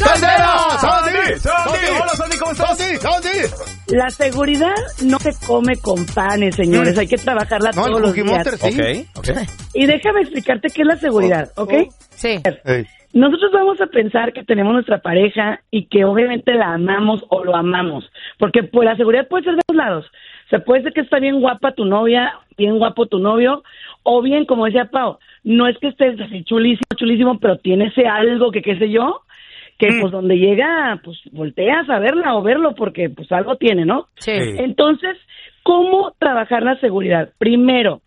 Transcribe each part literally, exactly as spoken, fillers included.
¡Sandera! ¡Sandy! ¡Sandy! Hola, Sandy, ¿cómo estás? ¡Sandy! ¡Sandy! La seguridad no se come con panes, señores. Mm. Hay que trabajarla No, todos el los Cookie días. Monster, sí. Ok, ok. Y déjame explicarte qué es la seguridad, ¿ok? Sí. Ey. Nosotros vamos a pensar que tenemos nuestra pareja y que obviamente la amamos o lo amamos. Porque pues la seguridad puede ser de dos lados. O sea, puede ser que está bien guapa tu novia, bien guapo tu novio, o bien, como decía Pau, no es que estés así chulísimo, chulísimo, pero tiene ese algo que qué sé yo, que Mm. pues donde llega, pues volteas a verla o verlo porque pues algo tiene, ¿no? Sí. Entonces, ¿cómo trabajar la seguridad? Primero,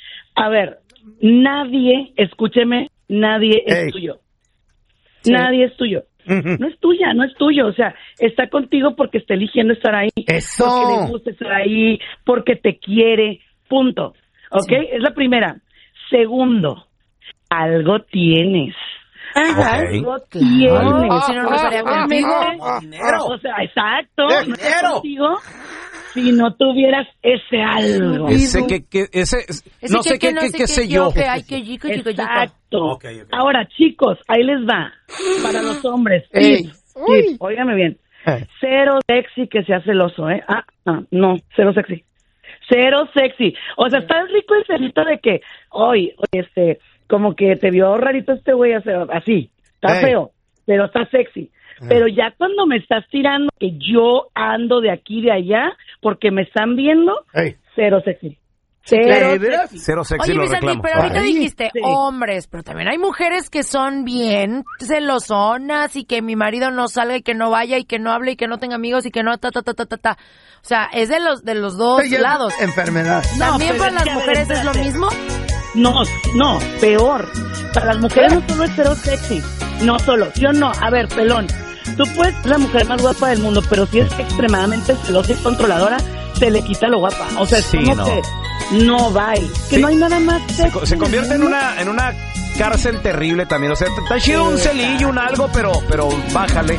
a ver, nadie, escúcheme, nadie es Ey. tuyo. Sí. Nadie es tuyo. Ujú. No es tuya, no es tuyo. O sea, está contigo porque está eligiendo estar ahí. Eso. Porque le gusta estar ahí, porque te quiere. Punto. ¿Ok? Sí. Es la primera. Segundo, algo tienes. Ajá. Algo Claro. tienes. Si no, no estaría contigo. Dinero. O sea, exacto. Dinero. No estaría contigo si no tuvieras ese algo. Ese que, que, ese, Ese no sé que, qué, no qué, sé qué sé yo. Que hay que chico, chico, chico. Exacto. Ok, ok. Ahora, chicos, ahí les va. Para los hombres. Ey. Tip, tip, óigame bien. Eh. Cero sexy que sea celoso, ¿eh? Ah, ah, no, cero sexy. Cero sexy. O sea, está rico el celito de que, hoy, este, como que te vio rarito este güey, o sea, así. Está Ey. feo, pero está sexy. Pero ya cuando me estás tirando que yo ando de aquí y de allá, porque me están viendo, Ey. cero sexy. ¿De Cero veras? sexy. Cero sexy Oye, lo mi Sandy, reclamo. pero ahorita Ay. dijiste Sí. hombres, pero también hay mujeres que son bien celosonas y que mi marido no salga y que no vaya y que no hable y que no tenga amigos y que no ta ta ta ta ta ta. O sea, es de los de los dos Ella es lados. Enfermedad. ¿También pero para es las que, a ver, mujeres es lo espérate. mismo? No, no, peor. Para las mujeres no solo es cero sexy, no solo, yo no. A ver, pelón, tú puedes ser la mujer más guapa del mundo, pero si es extremadamente celosa y controladora, se le quita lo guapa. O sea, es Sí, como no. que no va, que Sí. no hay nada más Se, sexy. co- se convierte en una, en una cárcel terrible también. O sea, está chido un celillo, un algo, pero, pero bájale.